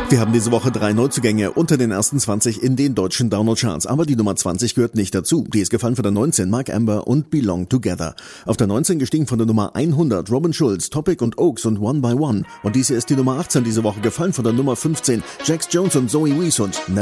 Wir haben diese Woche 3 Neuzugänge unter den ersten 20 in den deutschen Download-Charts. Aber die Nummer 20 gehört nicht dazu. Die ist gefallen von der 19, Mark Amber und Belong Together. Auf der 19 gestiegen von der Nummer 100, Robin Schulz, Topic und Oaks und One by One. Und dies hier ist die Nummer 18 diese Woche, gefallen von der Nummer 15, Jax Jones und Zoe Wees und